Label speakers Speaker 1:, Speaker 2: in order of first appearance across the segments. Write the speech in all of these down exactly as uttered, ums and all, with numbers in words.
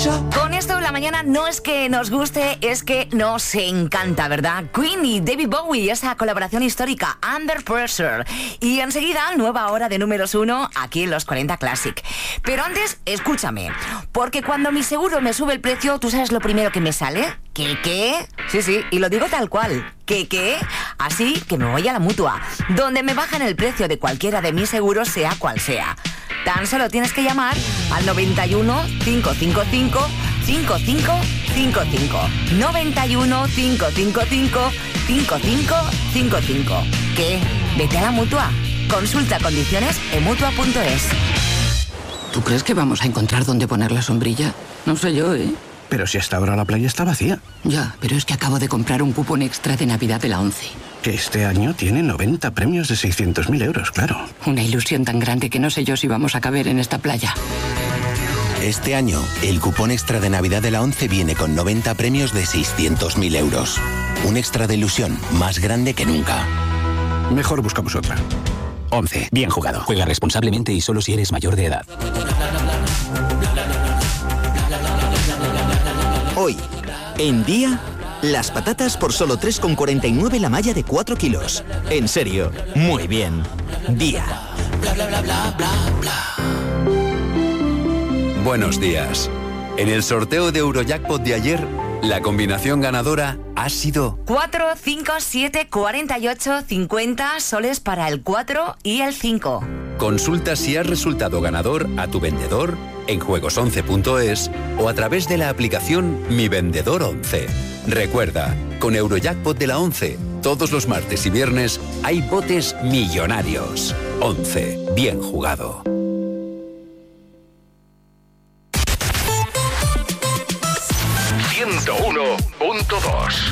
Speaker 1: sonrisa.
Speaker 2: Con esto la mañana no es que nos guste, es que nos encanta, ¿verdad? Queen y David Bowie, esa colaboración histórica, Under Pressure. Y enseguida, nueva hora de números uno aquí en los cuarenta Classic. Pero antes, escúchame, porque cuando mi seguro me sube el precio, ¿tú sabes lo primero que me sale? ¿Qué, qué? Sí, sí, y lo digo tal cual. ¿Qué, qué? Así que me voy a la Mutua, donde me bajan el precio de cualquiera de mis seguros, sea cual sea. Tan solo tienes que llamar al noventa y uno, cinco cinco cinco, cinco cinco cinco cinco. noventa y uno, cinco cinco cinco, cinco cinco cinco cinco. ¿Qué? Vete a la Mutua. Consulta condiciones en mutua punto es.
Speaker 3: ¿Tú crees que vamos a encontrar dónde poner la sombrilla? No sé yo, ¿eh?
Speaker 4: Pero si hasta ahora la playa está vacía.
Speaker 3: Ya, pero es que acabo de comprar un cupón extra de Navidad de la ONCE.
Speaker 4: Que este año tiene noventa premios de seiscientos mil euros, claro.
Speaker 3: Una ilusión tan grande que no sé yo si vamos a caber en esta playa.
Speaker 5: Este año, el cupón extra de Navidad de la ONCE viene con noventa premios de seiscientos mil euros. Un extra de ilusión más grande que nunca.
Speaker 4: Mejor buscamos otra.
Speaker 6: ONCE. Bien jugado. Juega responsablemente y solo si eres mayor de edad.
Speaker 7: Hoy, en Día, las patatas por solo tres con cuarenta y nueve la malla de cuatro kilos. En serio, muy bien. Día. Bla, bla, bla, bla, bla, bla.
Speaker 8: Buenos días. En el sorteo de Eurojackpot de ayer, la combinación ganadora ha sido
Speaker 2: cuatro, cinco, siete, cuarenta y ocho, cincuenta soles para el cuatro y el cinco.
Speaker 8: Consulta si has resultado ganador a tu vendedor en juegos once punto es o a través de la aplicación Mi Vendedor once. Recuerda, con Eurojackpot de la ONCE, todos los martes y viernes hay botes millonarios. ONCE, bien jugado.
Speaker 9: ciento uno punto dos.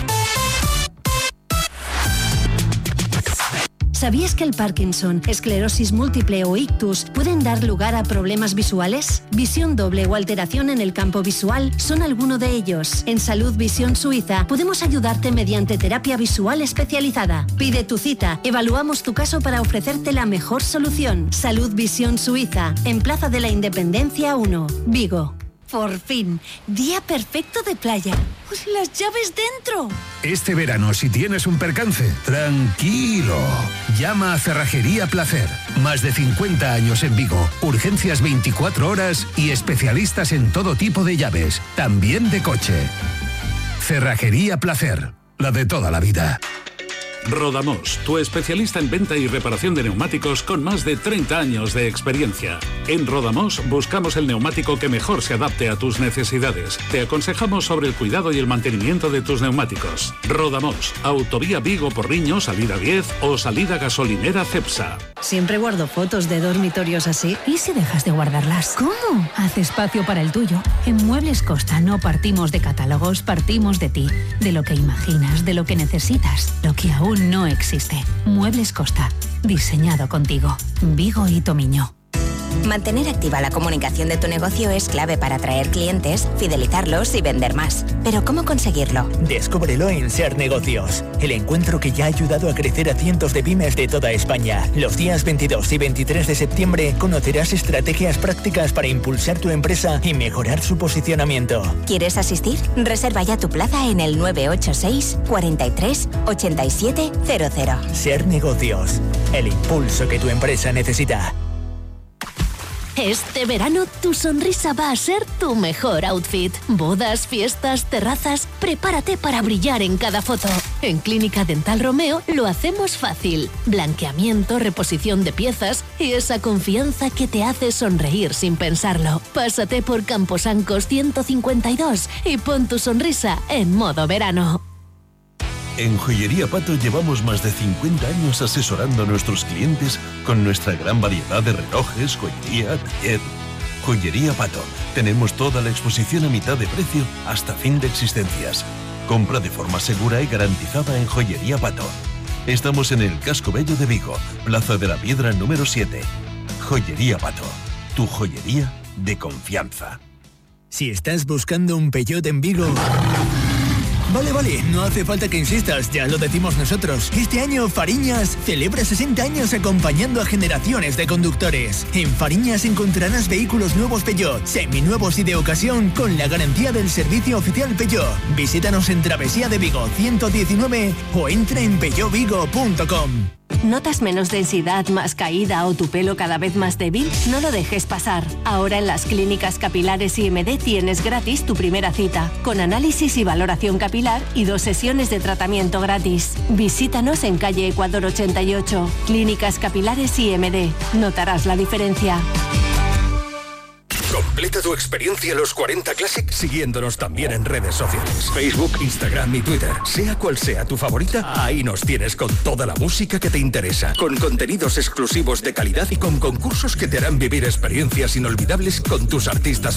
Speaker 10: ¿Sabías que el Parkinson, esclerosis múltiple o ictus pueden dar lugar a problemas visuales? Visión doble o alteración en el campo visual son alguno de ellos. En Salud Visión Suiza podemos ayudarte mediante terapia visual especializada. Pide tu cita, evaluamos tu caso para ofrecerte la mejor solución. Salud Visión Suiza, en Plaza de la Independencia uno, Vigo. Por fin, día perfecto de playa. Pues las llaves dentro.
Speaker 11: Este verano, si tienes un percance, tranquilo. Llama a Cerrajería Placer. Más de cincuenta años en Vigo. Urgencias veinticuatro horas y especialistas en todo tipo de llaves, también de coche. Cerrajería Placer, la de toda la vida.
Speaker 12: Rodamos, tu especialista en venta y reparación de neumáticos con más de treinta años de experiencia. En Rodamos buscamos el neumático que mejor se adapte a tus necesidades. Te aconsejamos sobre el cuidado y el mantenimiento de tus neumáticos. Rodamos, Autovía Vigo-Porriño, salida diez o salida gasolinera Cepsa.
Speaker 13: Siempre guardo fotos de dormitorios así. ¿Y si dejas de guardarlas? ¿Cómo? Haz espacio para el tuyo. En Muebles Costa no partimos de catálogos, partimos de ti, de lo que imaginas, de lo que necesitas, lo que aún no existe. Muebles Costa, diseñado contigo. Vigo y Tomiño.
Speaker 14: Mantener activa la comunicación de tu negocio es clave para atraer clientes, fidelizarlos y vender más. Pero ¿cómo conseguirlo?
Speaker 15: Descúbrelo en Ser Negocios, el encuentro que ya ha ayudado a crecer a cientos de pymes de toda España. Los días veintidós y veintitrés de septiembre conocerás estrategias prácticas para impulsar tu empresa y mejorar su posicionamiento.
Speaker 14: ¿Quieres asistir? Reserva ya tu plaza en el nueve ocho seis, cuarenta y tres, ochenta y siete cero cero.
Speaker 15: Ser Negocios, el impulso que tu empresa necesita.
Speaker 16: Este verano tu sonrisa va a ser tu mejor outfit. Bodas, fiestas, terrazas, prepárate para brillar en cada foto. En Clínica Dental Romeo lo hacemos fácil. Blanqueamiento, reposición de piezas y esa confianza que te hace sonreír sin pensarlo. Pásate por Camposancos ciento cincuenta y dos y pon tu sonrisa en modo verano.
Speaker 17: En Joyería Pato llevamos más de cincuenta años asesorando a nuestros clientes con nuestra gran variedad de relojes, joyería, taller. Joyería Pato. Tenemos toda la exposición a mitad de precio hasta fin de existencias. Compra de forma segura y garantizada en Joyería Pato. Estamos en el Casco Bello de Vigo, Plaza de la Piedra número siete. Joyería Pato. Tu joyería de confianza.
Speaker 15: Si estás buscando un Peugeot en Vigo, Vale, vale, no hace falta que insistas, ya lo decimos nosotros. Este año Fariñas celebra sesenta años acompañando a generaciones de conductores. En Fariñas encontrarás vehículos nuevos Peugeot, seminuevos y de ocasión con la garantía del servicio oficial Peugeot. Visítanos en Travesía de Vigo ciento diecinueve o entra en peugeot vigo punto com.
Speaker 16: ¿Notas menos densidad, más caída o tu pelo cada vez más débil? No lo dejes pasar. Ahora en las clínicas capilares I M D tienes gratis tu primera cita, con análisis y valoración capilar y dos sesiones de tratamiento gratis. Visítanos en calle Ecuador ochenta y ocho. Clínicas Capilares I M D. Notarás la diferencia.
Speaker 11: Completa tu experiencia en los cuarenta Classic siguiéndonos también en redes sociales. Facebook, Instagram y Twitter. Sea cual sea tu favorita, ahí nos tienes con toda la música que te interesa. Con contenidos exclusivos de calidad y con concursos que te harán vivir experiencias inolvidables con tus artistas